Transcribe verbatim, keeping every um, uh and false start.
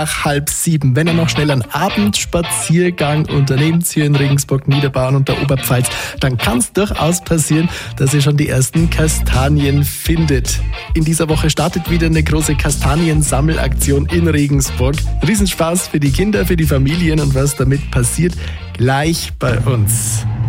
nach halb sieben. Wenn ihr noch schnell einen Abendspaziergang unternehmt hier in Regensburg, Niederbayern und der Oberpfalz, dann kann es durchaus passieren, dass ihr schon die ersten Kastanien findet. In dieser Woche startet wieder eine große Kastaniensammelaktion in Regensburg. Riesenspaß für die Kinder, für die Familien und was damit passiert, gleich bei uns.